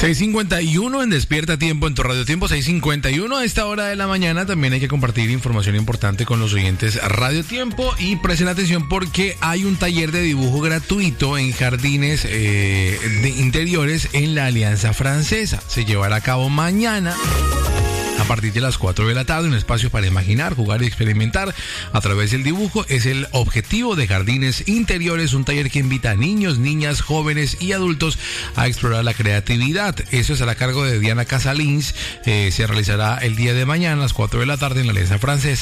6:51 en Despierta Tiempo en tu Radio Tiempo, 6:51 a esta hora de la mañana. También hay que compartir información importante con los oyentes Radio Tiempo y presten atención porque hay un taller de dibujo gratuito en jardines de interiores en la Alianza Francesa. Se llevará a cabo mañana a partir de las 4 de la tarde, un espacio para imaginar, jugar y experimentar a través del dibujo. Es el objetivo de Jardines Interiores, un taller que invita a niños, niñas, jóvenes y adultos a explorar la creatividad. Eso es a cargo de Diana Casalins. Se realizará el día de mañana a las 4 de la tarde en la Alianza Francesa.